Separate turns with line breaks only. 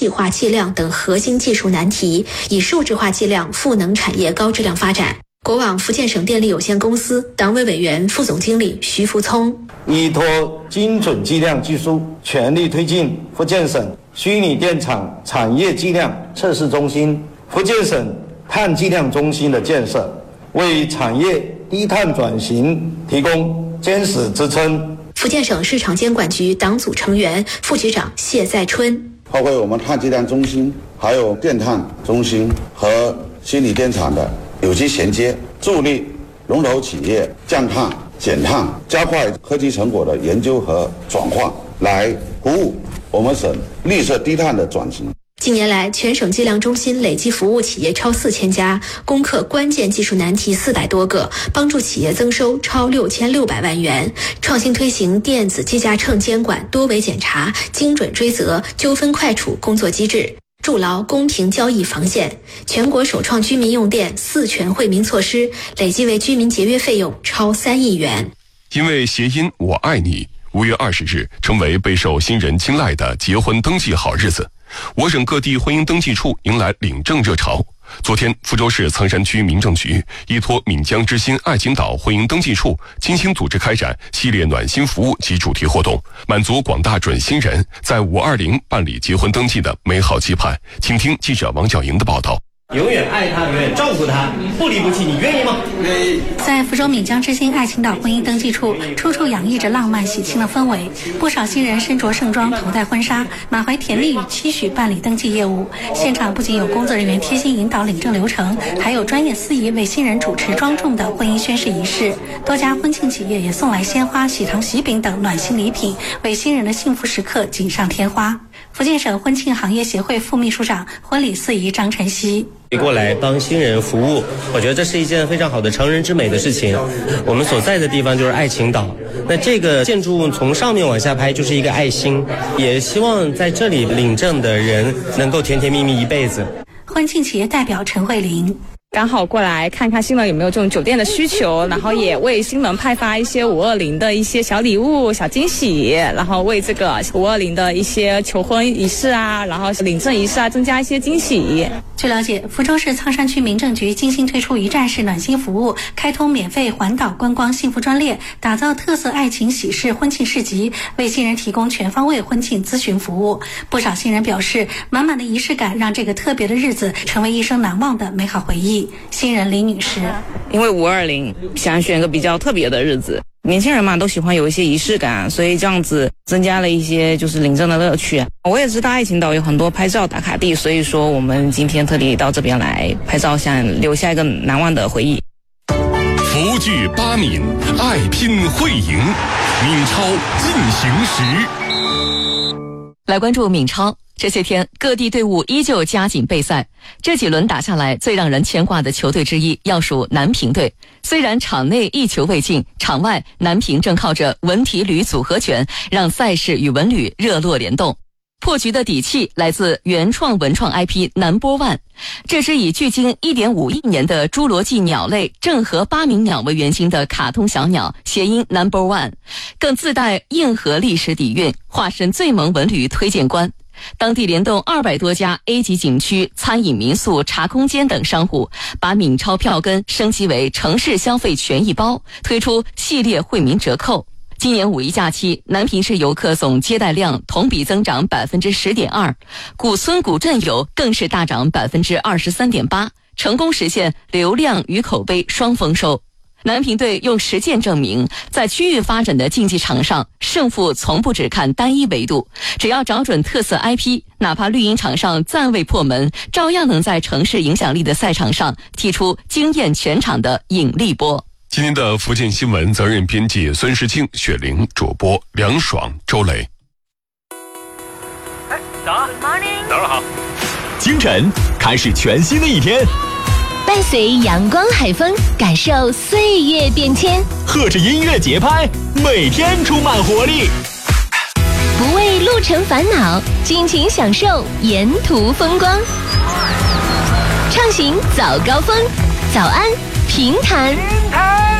体化计量等核心技术难题，以数字化计量赋能产业高质量发展。国网福建省电力有限公司党委委员、副总经理徐福聪：
依托精准计量技术，全力推进福建省虚拟电厂产业计量测试中心、福建省碳计量中心的建设，为产业低碳转型提供坚实支撑。
福建省市场监管局党组成员、副局长谢在春：
包括我们碳计量中心，还有电碳中心和虚拟电厂的有机衔接，助力龙头企业降碳减碳，加快科技成果的研究和转化，来服务我们省绿色低碳的转型。
近年来，全省计量中心累计服务企业超4000家，攻克关键技术难题400多个，帮助企业增收超6600万元。创新推行电子计价秤监管多维检查、精准追责、纠纷快处工作机制，筑牢公平交易防线。全国首创居民用电4全惠民措施，累计为居民节约费用超3亿元。
因为谐音“我爱你”，5月20日成为备受新人青睐的结婚登记好日子。我省各地婚姻登记处迎来领证热潮。昨天，福州市苍山区民政局依托闽江之心爱情岛婚姻登记处，精心组织开展系列暖心服务及主题活动，满足广大准新人在520办理结婚登记的美好期盼。请听记者王小莹的报道。
永远爱他，永远照顾他，不离不弃，你愿意吗？
愿意。在福州闽江之心爱情岛婚姻登记处，处处洋溢着浪漫喜庆的氛围。不少新人身着盛装，头戴婚纱，满怀甜蜜与期许办理登记业务。现场不仅有工作人员贴心引导领证流程，还有专业司仪为新人主持庄重的婚姻宣誓仪式。多家婚庆企业也送来鲜花、喜糖、喜饼等暖心礼品，为新人的幸福时刻锦上添花。福建省婚庆行业协会副秘书长、婚礼司仪张晨曦：
过来帮新人服务，我觉得这是一件非常好的成人之美的事情。我们所在的地方就是爱情岛，那这个建筑物从上面往下拍就是一个爱心，也希望在这里领证的人能够甜甜蜜蜜一辈子。
婚庆企业代表陈慧玲：
刚好过来看看新人有没有这种酒店的需求，然后也为新人派发一些520的一些小礼物、小惊喜，然后为这个520的一些求婚仪式啊，然后领证仪式啊，增加一些惊喜。
据了解，福州市苍山区民政局精心推出一站式暖心服务，开通免费环岛观光幸福专列，打造特色爱情喜事婚庆市集，为新人提供全方位婚庆咨询服务。不少新人表示，满满的仪式感让这个特别的日子成为一生难忘的美好回忆。新人李女士：
因为520想选个比较特别的日子，年轻人嘛都喜欢有一些仪式感，所以这样子增加了一些就是领证的乐趣。我也知道爱情岛有很多拍照打卡地，所以说我们今天特地到这边来拍照，想留下一个难忘的回忆。
福聚八闽，爱拼会赢，闽超进行时。
来关注闽超。这些天各地队伍依旧加紧备赛，这几轮打下来，最让人牵挂的球队之一要数南平队。虽然场内一球未进，场外南平正靠着文体旅组合拳让赛事与文旅热络联动。破局的底气来自原创文创 IP Number One， 这支以距今 1.5 亿年的侏罗纪鸟类郑和八名鸟为原型的卡通小鸟，谐音 Number One， 更自带硬核历史底蕴，化身最萌文旅推荐官。当地联动200多家 A 级景区、餐饮民宿、茶空间等商户，把闽超票根升级为城市消费权益包，推出系列惠民折扣。今年5一假期，南平市游客总接待量同比增长 10.2%， 古村古镇游更是大涨 23.8%， 成功实现流量与口碑双丰收。南平队用实践证明，在区域发展的竞技场上，胜负从不只看单一维度，只要找准特色 IP， 哪怕绿茵场上暂未破门，照样能在城市影响力的赛场上踢出惊艳全场的引力波。
今天的福建新闻责任编辑孙世清、雪玲，主播梁爽、周雷。
早啊 ，Morning， 早上好。
清晨开始全新的一天，
伴随阳光海风，感受岁月变迁，
和着音乐节拍，每天充满活力。
不为路程烦恼，尽情享受沿途风光。畅行早高峰，早安平潭。